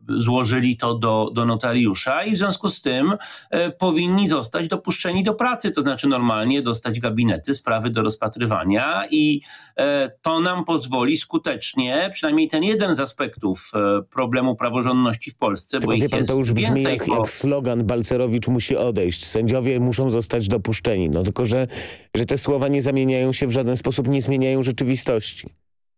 złożyli to do notariusza i w związku z tym powinni zostać dopuszczeni do pracy, to znaczy normalnie dostać gabinety, sprawy do rozpatrywania i to nam pozwoli skutecznie, przynajmniej ten jeden z aspektów problemu praworządności w Polsce, tylko bo wie ich pan, jest to już brzmi więcej. jak slogan Balcerowicz musi odejść. Sędziowie muszą zostać dopuszczeni. No tylko, że te słowa nie zamieniają się w żaden sposób, nie zmieniają rzeczywistości.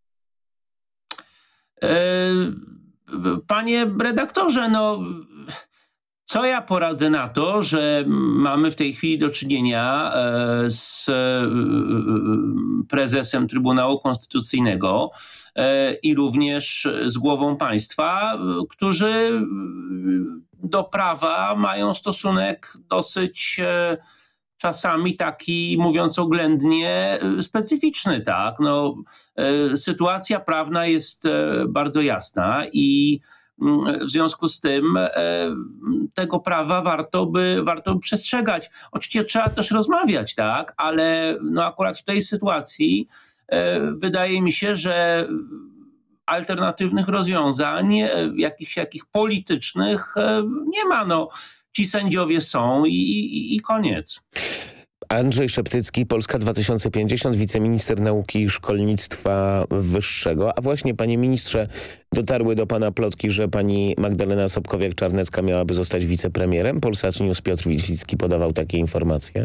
Panie redaktorze, no co ja poradzę na to, że mamy w tej chwili do czynienia z prezesem Trybunału Konstytucyjnego i również z głową państwa, którzy do prawa mają stosunek dosyć czasami taki, mówiąc oględnie, specyficzny, tak? No, sytuacja prawna jest bardzo jasna i w związku z tym tego prawa warto by przestrzegać. Oczywiście trzeba też rozmawiać, tak? Ale no akurat w tej sytuacji wydaje mi się, że alternatywnych rozwiązań, jakichś politycznych nie ma. No, ci sędziowie są i koniec. Andrzej Szeptycki, Polska 2050, wiceminister nauki i szkolnictwa wyższego. A właśnie, panie ministrze, dotarły do pana plotki, że pani Magdalena Sobkowiak-Czarnecka miałaby zostać wicepremierem? Polsat News Piotr Witlicki podawał takie informacje.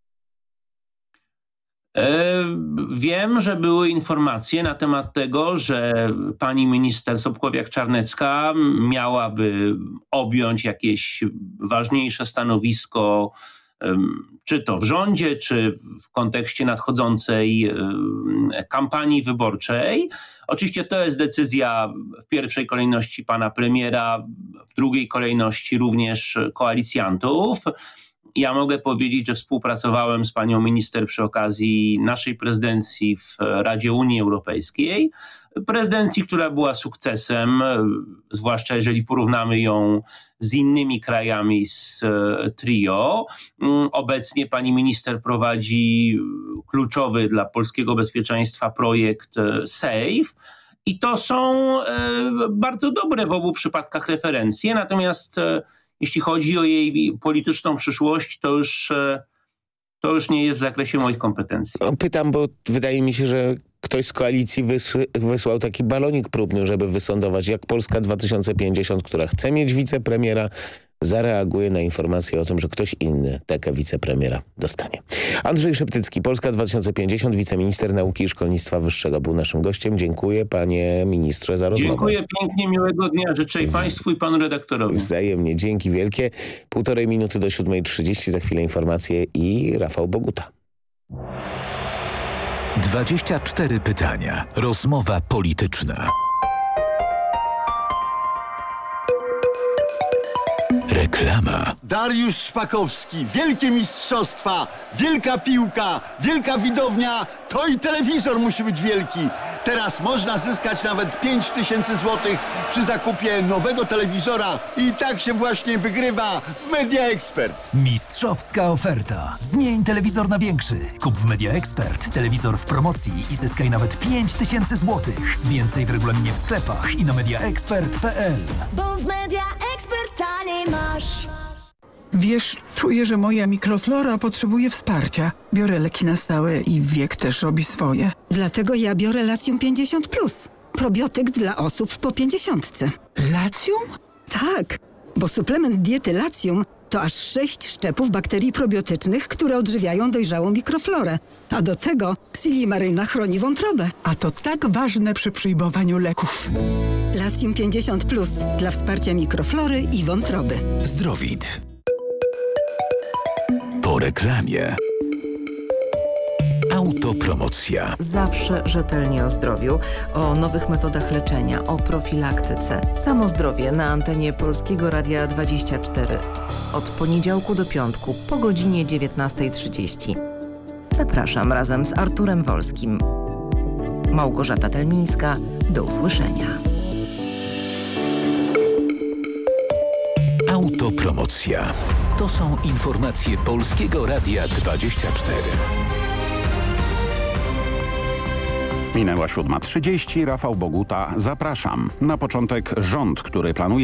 Wiem, że były informacje na temat tego, że pani minister Sobkowiak-Czarnecka miałaby objąć jakieś ważniejsze stanowisko, czy to w rządzie, czy w kontekście nadchodzącej kampanii wyborczej. Oczywiście to jest decyzja w pierwszej kolejności pana premiera, w drugiej kolejności również koalicjantów. Ja mogę powiedzieć, że współpracowałem z panią minister przy okazji naszej prezydencji w Radzie Unii Europejskiej. Prezydencji, która była sukcesem, zwłaszcza jeżeli porównamy ją z innymi krajami z trio. Obecnie pani minister prowadzi kluczowy dla polskiego bezpieczeństwa projekt SAFE. I to są bardzo dobre w obu przypadkach referencje. Natomiast jeśli chodzi o jej polityczną przyszłość, to już nie jest w zakresie moich kompetencji. Pytam, bo wydaje mi się, że ktoś z koalicji wysłał taki balonik próbny, żeby wysądować, jak Polska 2050, która chce mieć wicepremiera, zareaguje na informację o tym, że ktoś inny taką wicepremiera dostanie. Andrzej Szeptycki, Polska 2050, wiceminister nauki i szkolnictwa wyższego, był naszym gościem. Dziękuję, panie ministrze, za rozmowę. Dziękuję pięknie, miłego dnia. Życzę i państwu, i panu redaktorowi. Wzajemnie, dzięki wielkie. 1,5 minuty do 7:30, za chwilę informacje i Rafał Boguta. 24 pytania. Rozmowa polityczna. Reklama. Dariusz Szpakowski, wielkie mistrzostwa, wielka piłka, wielka widownia, to i telewizor musi być wielki. Teraz można zyskać nawet 5000 zł przy zakupie nowego telewizora i tak się właśnie wygrywa w Media Expert. Mistrzowska oferta. Zmień telewizor na większy. Kup w Media Expert telewizor w promocji i zyskaj nawet 5000 zł. Więcej w regulaminie w sklepach i na mediaexpert.pl. Bo w Media Expert taniej masz. Wiesz, czuję, że moja mikroflora potrzebuje wsparcia. Biorę leki na stałe i wiek też robi swoje. Dlatego ja biorę Latium 50+. Probiotyk dla osób po 50. Latium? Tak, bo suplement diety Latium to aż 6 szczepów bakterii probiotycznych, które odżywiają dojrzałą mikroflorę. A do tego Silimaryna chroni wątrobę. A to tak ważne przy przyjmowaniu leków. Latium 50+ dla wsparcia mikroflory i wątroby. Zdrowid. Po reklamie. Autopromocja. Zawsze rzetelnie o zdrowiu, o nowych metodach leczenia, o profilaktyce. Samo zdrowie na antenie Polskiego Radia 24. Od poniedziałku do piątku po godzinie 19:30. Zapraszam razem z Arturem Wolskim. Małgorzata Telmińska. Do usłyszenia. Autopromocja. To są informacje Polskiego Radia 24. Minęła 7:30. Rafał Boguta. Zapraszam. Na początek rząd, który planuje